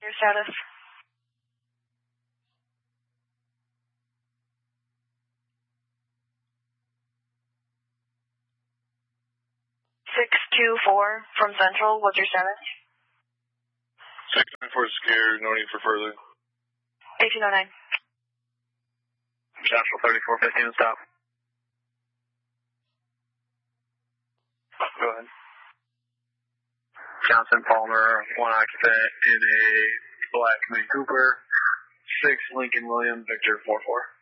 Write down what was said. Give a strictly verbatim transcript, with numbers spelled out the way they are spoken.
Your status? six two four from Central, what's your status? six nine four scared, no need for further. eighteen oh nine. Central thirty-four fifteen, stop. Go ahead. Johnson Palmer, one occupant in a black Mini Cooper, six Lincoln Williams, Victor four four.